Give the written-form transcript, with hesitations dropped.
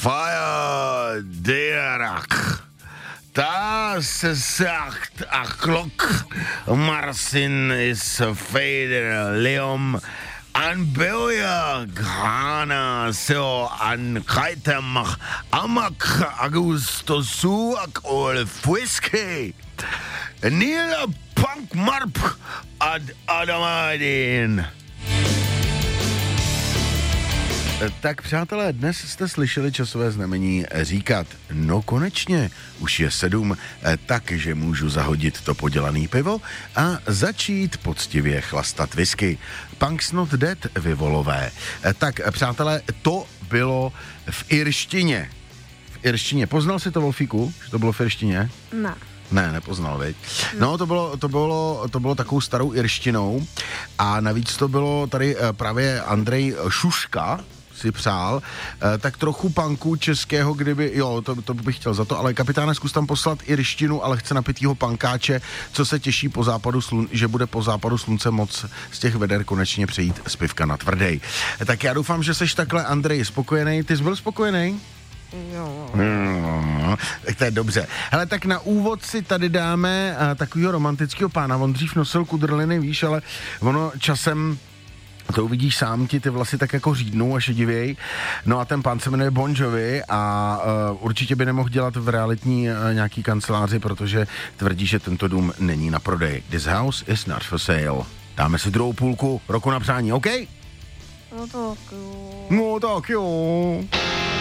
Fire Derak. Da se sagt a klok Marsin is fader Leom an Belja Ghana so an Kaitemach Amak Augusto Suak ol Fwiske Neil Punk Marp ad Adamadin. Tak přátelé, dnes jste slyšeli časové znamení říkat, no konečně, už je 7, takže můžu zahodit to podělaný pivo a začít poctivě chlastat whisky. Punk's Not Dead, vy volové. Tak přátelé, to bylo v irštině. V irštině. Poznal jsi to, Wolfíku, že to bylo v irštině? Ne. Ne, nepoznal, viď? No, to bylo takovou starou irštinou a navíc to bylo tady právě Andrej Šuška si přál, tak trochu punku českého, kdyby, jo, to bych chtěl za to, ale kapitáne, zkus tam poslat irštinu, ale chce napitýho pankáče, co se těší po západu že bude po západu slunce moc z těch veder konečně přejít z pivka na tvrdej. Tak já doufám, že seš takhle, Andrej, spokojený. Ty jsi byl spokojený? Jo. Tak to je dobře. Hele, tak na úvod si tady dáme takovýho romantického pána. On dřív nosil kudrliny, víš, ale ono časem, to uvidíš sám, ti ty vlasy tak jako řídnou a šedivěj. No a ten pán se jmenuje Bon Jovi a určitě by nemohl dělat v realitní nějaký kanceláři, protože tvrdí, že tento dům není na prodej. This house is not for sale. Dáme si druhou půlku roku na přání, OK? No tak jo. No tak jo.